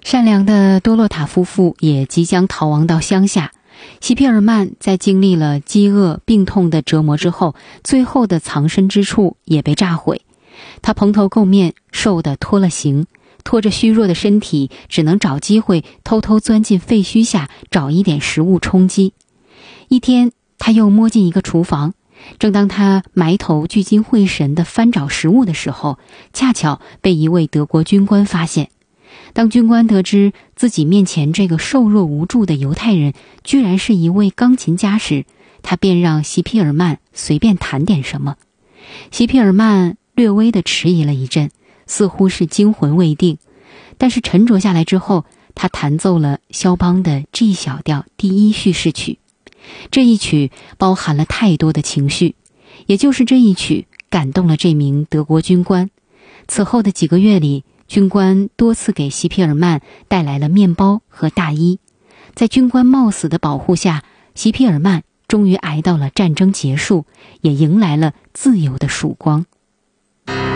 善良的多洛塔夫妇也即将逃亡到乡下。席皮尔曼在经历了饥饿、病痛的折磨之后，最后的藏身之处也被炸毁。他蓬头垢面，瘦得脱了形，拖着虚弱的身体，只能找机会偷偷钻进废墟下找一点食物充饥。一天，他又摸进一个厨房，正当他埋头聚精会神地翻找食物的时候，恰巧被一位德国军官发现。当军官得知自己面前这个瘦弱无助的犹太人居然是一位钢琴家时，他便让席皮尔曼随便弹点什么。席皮尔曼略微地迟疑了一阵，似乎是惊魂未定，但是沉着下来之后，他弹奏了肖邦的 G 小调第一叙事曲。这一曲包含了太多的情绪，也就是这一曲感动了这名德国军官。此后的几个月里，军官多次给席皮尔曼带来了面包和大衣。在军官冒死的保护下，席皮尔曼终于挨到了战争结束，也迎来了自由的曙光。